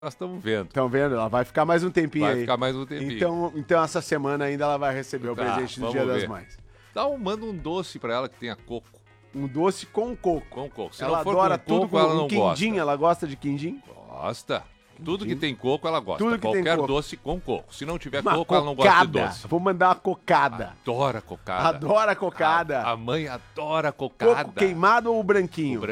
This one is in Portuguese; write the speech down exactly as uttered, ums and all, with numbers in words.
Nós estamos vendo. Estão vendo? Ela vai ficar mais um tempinho Vai aí. ficar mais um tempinho. Então, então essa semana ainda ela vai receber o Tá, presente do vamos Dia das ver. Mães. Dá um, manda um doce pra ela que tenha coco. Um doce com coco. Com coco. Se ela não for adora com tudo coco, com ela um não quindim. gosta. Ela gosta de quindim? Gosta. Tudo que tem coco, ela gosta. Tudo que tem Qualquer coco. doce com coco. Se não tiver Uma coco, ela não gosta de cocada. doce. Vou mandar uma cocada. Adora cocada. Adora cocada. A, a mãe adora cocada. Coco queimado ou branquinho? O